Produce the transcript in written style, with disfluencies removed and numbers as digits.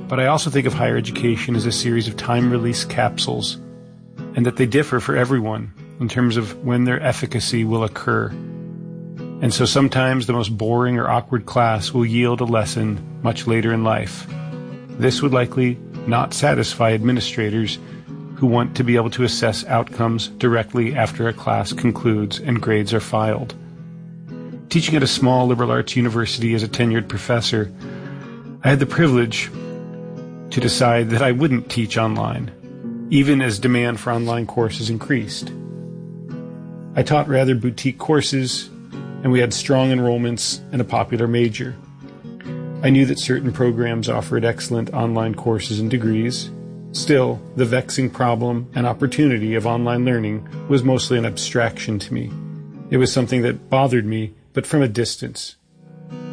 But I also think of higher education as a series of time-release capsules, and that they differ for everyone in terms of when their efficacy will occur. And so sometimes the most boring or awkward class will yield a lesson much later in life. This would likely not satisfy administrators who want to be able to assess outcomes directly after a class concludes and grades are filed. Teaching at a small liberal arts university as a tenured professor, I had the privilege to decide that I wouldn't teach online, even as demand for online courses increased. I taught rather boutique courses, and we had strong enrollments and a popular major. I knew that certain programs offered excellent online courses and degrees. Still, the vexing problem and opportunity of online learning was mostly an abstraction to me. It was something that bothered me, but from a distance,